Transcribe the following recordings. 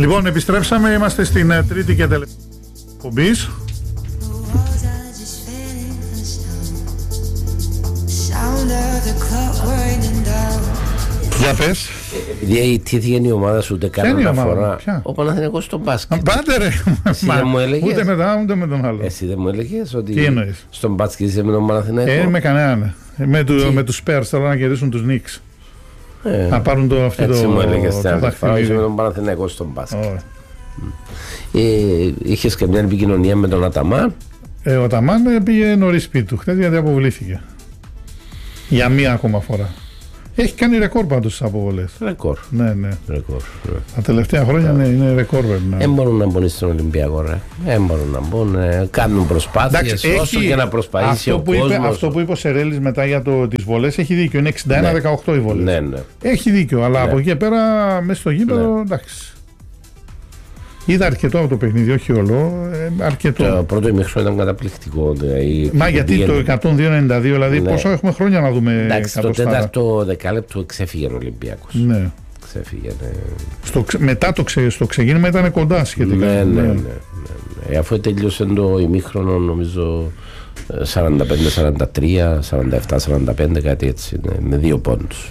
Λοιπόν, επιστρέψαμε, είμαστε στην τρίτη και τελευταία εκπομπής. Για πες. Επειδή ιτήθηκε η ομάδα σου ούτε κανένα φορά. Ο Παναθηναϊκός στο μπάσκετ. Πάτε ρε. Εσύ δεν μου έλεγες. Ούτε μετά ούτε με τον άλλο. Εσύ δεν μου έλεγες ότι τι εννοείς? στον μπάσκετ είσαι με τον Παναθηναϊκό? Με κανέναν. Με τους Spurs θέλω να κερδίσουν τους Knicks. Να πάρουν το αυτό το. Έτσι μου έλεγες. Είσαι με τον Παναθηναϊκό στον μπάσκετ. Είχες και μια επικοινωνία με τον Αταμάν? Ο Αταμάν πήγε νωρίς σπίτι του χθες γιατί αποβλήθηκε. Για μία ακόμα φορά. Έχει κάνει ρεκόρ πάντως στις αποβολές. Ρεκόρ. Ναι. Ρεκόρ. Τα τελευταία χρόνια είναι ρεκόρ. Δεν μπορούν να μπουν στον Ολυμπιακό, ρε. Δεν μπορούν να μπουν. Κάνουν προσπάθειες. Όσο και να προσπαθήσει ο κόσμος. Αυτό που είπε ο Σερέλης μετά για τις βολές έχει δίκιο. Είναι 61-18 οι βολές. Ναι. Έχει δίκιο, αλλά από εκεί και πέρα μέσα στο γήπεδο εντάξει. Είδα αρκετό από το παιχνίδι, όχι όλο. Αρκετό. Το πρώτο ημίχρονο ήταν καταπληκτικό. Μα γιατί το 102-92, δηλαδή πόσο έχουμε χρόνια να δούμε. Εντάξει, το τέταρτο δεκάλεπτο ξέφυγε ο Ολυμπιακός. Ναι. Ξέφυγε. Μετά στο ξεκίνημα ήταν κοντά σχετικά. Ναι. Αφού τέλειωσε το ημίχρονο, νομίζω 45-43, 47-45, κάτι έτσι. Με 2 πόντους.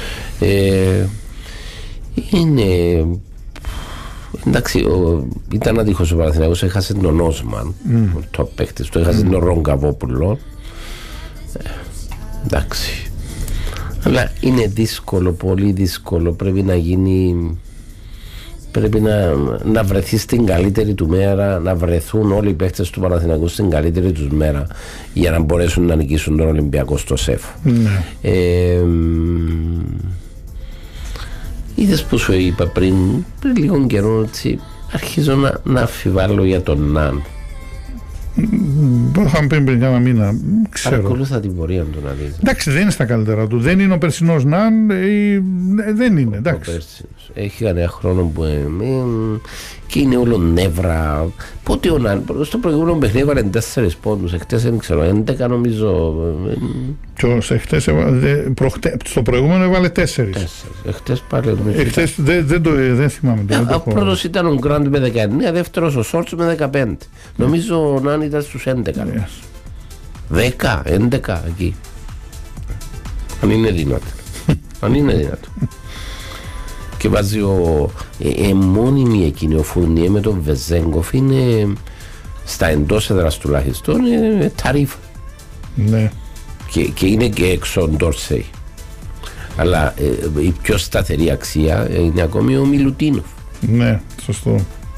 Είναι. Εντάξει, ήταν άτυχος ο Παναθηναϊκός, έχασε τον Όσμαν, το παίχτης του, έχασε τον Ρογκαβόπουλο. Εντάξει. Αλλά είναι δύσκολο, πολύ δύσκολο. Πρέπει να γίνει. Πρέπει να βρεθεί στην καλύτερη του μέρα, να βρεθούν όλοι οι παίχτες του Παναθηναϊκού στην καλύτερη τους μέρα για να μπορέσουν να νικήσουν τον Ολυμπιακό στο ΣΕΦ. Είδες που σου είπα πριν λίγο καιρό ότι αρχίζω να αμφιβάλλω για τον Ναν. Είχαμε πριν κάνα μήνα. Παρακολούθα την πορεία του να δεις. Εντάξει, δεν είναι στα καλύτερα του. Δεν είναι ο περσινός Ναν. Δεν είναι. Εντάξει. Έχει κανένα χρόνο που και είναι όλο νεύρα. Πότε ο Ναν στο προηγούμενο παιχνίδι έβαλε 4 πόντους. Εχθές δεν ξέρω, 11 νομίζω. Στο προηγούμενο έβαλε 4. Εχθές πάλι. Εχθές δεν θυμάμαι. Ο πρώτος ήταν ο Γκραντ με 19, δεύτερος ο Σόρτς με 15. Νομίζω ο Ναν ήταν στους 11. 10, 11 εκεί. Αν είναι δυνατό. Και βάζει μόνιμη εκείνη ο Φουρνιέ με τον Βεζέγκοφ είναι στα εντός έδρας τουλάχιστον ταρίφα. Ναι. Και είναι και έξω ο Ντόρσεϊ. Αλλά η πιο σταθερή αξία είναι ακόμη ο Μιλουτίνοφ. Ναι, σωστό.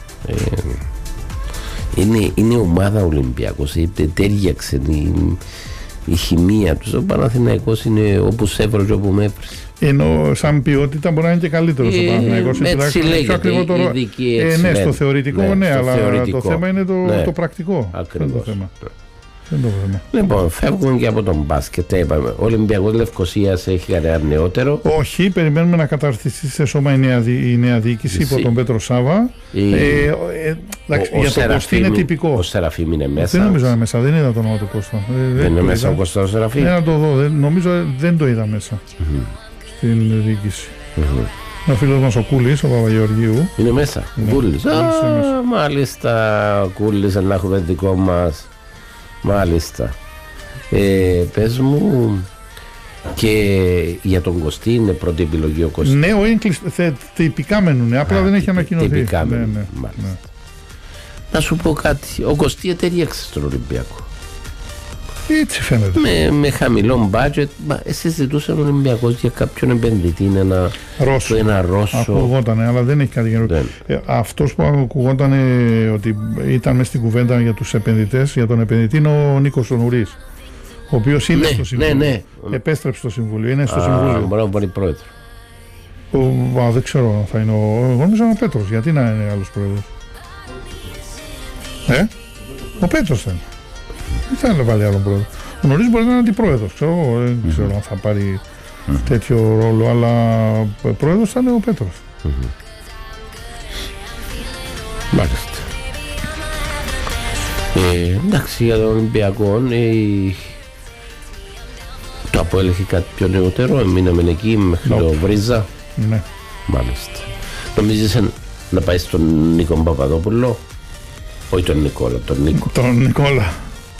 Είναι ομάδα Ολυμπιακός, τέριαξε η χημεία τους. Ο Παναθηναϊκός είναι όπου σε έβρω και όπου με έβρες. Ενώ σαν ποιότητα μπορεί να είναι και καλύτερος ο Παναθηναϊκός. Έτσι λέγεται, ναι, στο θεωρητικό ναι, αλλά το θέμα είναι το πρακτικό. Ακριβώς. Λοιπόν, φεύγουμε και από τον μπάσκετ. Ο Ολυμπιακός Λευκωσίας έχει κανένα νεότερο? Όχι, περιμένουμε να καταρτιστεί σε σώμα η νέα διοίκηση υπό τον Πέτρο Σάβα. Για το Κωστή είναι τυπικό. Ο Σεραφείμ είναι μέσα. Δεν νομίζω να είναι μέσα, δεν είδα το όνομα του Κώστα. Δεν είναι μέσα ο Κώστα ο Σεραφείμ? Να το δω, νομίζω δεν το είδα μέσα στην διοίκηση. Ο φίλος μας ο Κούλης, ο Παπαγεωργίου. Είναι μέσα. Κούλης. Μάλιστα, Κούλης, να έχουμε δικό μας. Μάλιστα. Πες μου, και για τον Κωστή είναι πρώτη επιλογή ο Κωστή? Ναι, ο Έγκλης τυπικά μένουν, απλά δεν έχει ανακοινωθεί. Τυπικά μένουν, μάλιστα. Να σου πω κάτι, ο Κωστή εταιρίαξε στον Ολυμπιακό. Έτσι φαίνεται. Με χαμηλό budget. Εσείς ζητούσαν ο Ολυμπιακός για κάποιον επενδυτή, είναι ένα Ρώσο. Ακουγότανε, αλλά δεν έχει κάτι καινούργιο. Αυτός που ακουγόταν ότι ήταν μέσα στην κουβέντα για τους επενδυτές, για τον επενδυτή, είναι ο Νίκος Ονουρής, ο οποίος είναι στο Συμβούλιο. Ναι. Επέστρεψε στο Συμβούλιο. Είναι στο Συμβούλιο. Μπορεί να πάρει πρόεδρο. Δεν ξέρω αν θα είναι εγώ νομίζω είναι ο Πέτρος. Γιατί να είναι άλλος πρόεδρος? Ο Πέτρος θα είναι. Δεν θα είναι βάλει άλλον πρόεδρο. Ο Νωρίς μπορεί να είναι αντιπρόεδρος. Δεν ξέρω αν θα πάρει τέτοιο ρόλο, αλλά πρόεδρος θα είναι ο Πέτρος. Μάλιστα. Εντάξει, για τον Ολυμπιακό το ΑΠΟΕΛ έχει κάτι πιο νεότερο. Μείναμε εκεί μέχρι το Βρίζα. Ναι. Μάλιστα. Νομίζεις Να πάει στον Νίκο Παπαδόπουλο. Όχι τον Νικόλα, τον Νίκο. Τον Νικόλα.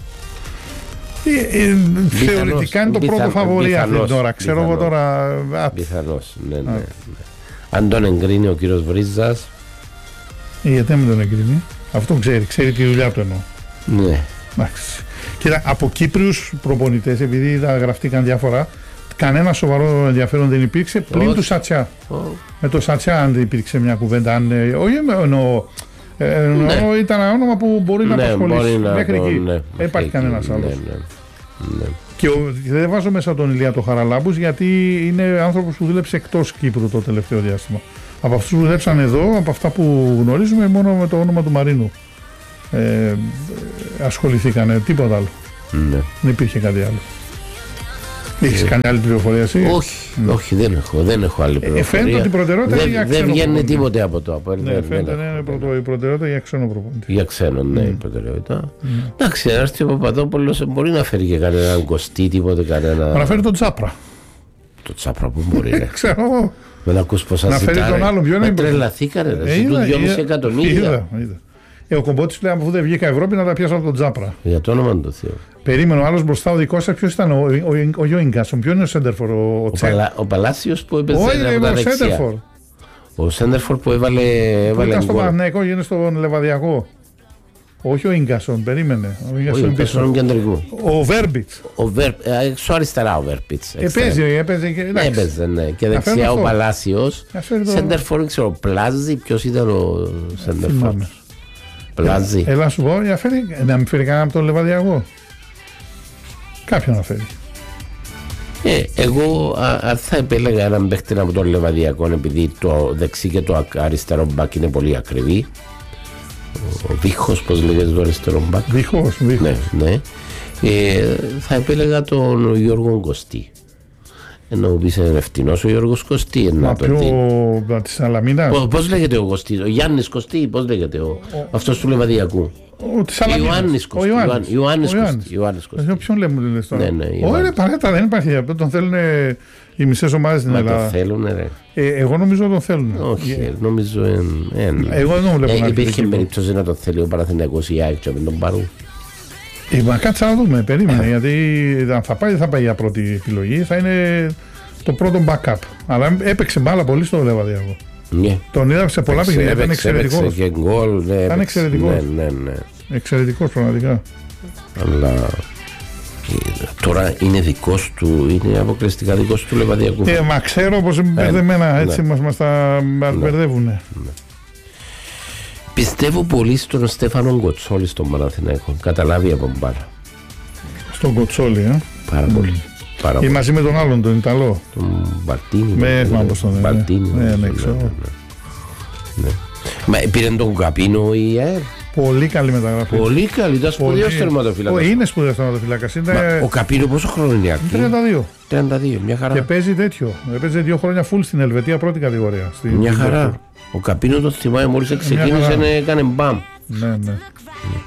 Θεωρητικά είναι το πρώτο φαβορί αυτή τώρα. Ξέρω εγώ τώρα. Πιθανώς, ναι. Αν τον εγκρίνει ο κύριος Βρίζας. Γιατί δεν τον εγκρίνει. Αυτό ξέρει τη δουλειά του εννοώ. Ναι. Εντάξει. Κοίτα, από Κύπριους προπονητές, επειδή γραφτήκαν διάφορα, κανένα σοβαρό ενδιαφέρον δεν υπήρξε πλην του Σατσιά. Με το Σατσιά, αν δεν υπήρξε μια κουβέντα, όχι εννοώ. Ήταν ένα όνομα που μπορεί να απασχολήσει μέχρι εκεί. Δεν υπάρχει κανένας άλλος. Και δεν βάζω μέσα τον Ηλία το Χαραλάμπους, γιατί είναι άνθρωπος που δούλεψε εκτός Κύπρου το τελευταίο διάστημα. Από αυτούς που δουλέψαν εδώ, από αυτά που γνωρίζουμε, μόνο με το όνομα του Μαρίνου ασχοληθήκανε, τίποτα άλλο. Δεν υπήρχε κάτι άλλο. Έχεις κάνει άλλη πληροφορία εσύ? Όχι, δεν έχω άλλη πληροφορία. Φαίνεται ότι η προτεραιότητα είναι για ξένο. Δεν βγαίνει τίποτε από το ΑΠΟΕΛ. Ναι, φαίνεται είναι η προτεραιότητα για ξένο προπονητή. Για ξένο, ναι, η προτεραιότητα. Εντάξει, αν έρθει ο Παπαδόπουλος μπορεί να φέρει και κανέναν κοστί, τίποτε κανένα. Να φέρει τον Τσάπρα. Το Τσάπρα που μπορεί να. Ξέρω. Δεν ακούς πόσα ζητάνε. Να φέρει τον άλλον, ποιο είναι. Τρελαθήκανε, του 2,5 εκατομμύρια. Ο Κομπότης λέει: αφού δεν βγήκα Ευρώπη, να τα πιάσω από τον Τσάπρα. Για το όνομα του Θεού. Περίμενε ο άλλος μπροστά, ο δικός σας ποιος ήταν, ο Γιώγκασον, ποιο είναι ο Σέντερφορ, ο Παλάσιος που έπαιζε από τα δεξιά. Ο Σέντερφορ που έβαλε. Ήταν στο Παναθηναϊκό, γίνεται στον Λεβαδιακό. Όχι ο Ίγκασον, περίμενε. Ο Ίγκασον κεντρικού. Ο Βέρμπιτς. Εξω αριστερά ο Βέρμπιτς. Έπαιζε, ναι. Και δεξιά ο Παλάσιος. Σέντερφορ, ξέρω, Πλάζι, ποιος ήταν ο Σέντερφορ. Πλάζι. Έλα σου πω, να μην φέρει κανένα από τον Λεβαδιακό. Κάποιον να φέρει. Εγώ θα επέλεγα έναν παίκτη από τον Λεβαδιακό, επειδή το δεξί και το αριστερό μπακ είναι πολύ ακριβή. Ο Βίχος, πώς λέγεται το αριστερό μπακ. Βίχος. Ναι. Θα επέλεγα τον Γιώργο Κωστή. Ενώ πεις είναι ευθυνός ο Γιώργος Κωστή. Μα ποιο της Σαλαμίνας. Πώς λέγεται ο Κωστή, ο Γιάννης Κωστή, πώς λέγεται αυτός του Λεβαδιακού. Ιωάννης Κωστή. Ποιον λέμε τώρα. Όχι, παρέτα, δεν υπάρχει. Τον θέλουν οι μισές ομάδες στην Ελλάδα. Τον θέλουν, ρε. Εγώ νομίζω τον θέλουν. Όχι, νομίζω. Εγώ δεν βλέπω να υπήρχε περίπτωση να τον θέλει ο Παναθηναϊκός ή ΑΕΚ και με τον Παρού. Μα κάτσε να δούμε, περίμενε. Γιατί αν θα πάει, δεν θα πάει για πρώτη επιλογή, θα είναι το πρώτο backup. Αλλά έπαιξε μπάλα πολύ στο Λεβαδιακό. Ναι. Τον είδα σε πολλά παιχνίδια, ήταν εξαιρετικός. Ήταν εξαιρετικός. Ναι. Εξαιρετικός πραγματικά. Αλλά τώρα είναι δικός του, είναι αποκλειστικά δικός του Λεβαδιακού. Μα ξέρω πως είναι μπερδεμένα, έτσι μας τα μπερδεύουνε. Πιστεύω πολύ στον Στέφανο Κοτσόλη στον Παναθηναϊκό. Καταλάβει από μπάρα. Στον Κοτσόλη, Πάρα πολύ. Ή μαζί με τον άλλον, τον Ιταλό. Τον Μπαρτίνι. Ναι, ξέρω. Μα πήρε τον Καπίνο η ΑΕΡ. Πολύ καλή μεταγραφή. Πολύ καλή, ήταν σπουδαίος τερματοφύλακας. Είναι σπουδαίος τερματοφύλακας. Ο Καπίνο πόσο χρόνο είναι αυτή? 32, μια χαρά. Και παίζει τέτοιο. Έπαιζε 2 χρόνια full στην Ελβετία πρώτη κατηγορία. Μια χαρά. Ο Καπίνο το θυμάμαι μόλις ξεκίνησε, έκανε μπαμ. Ναι.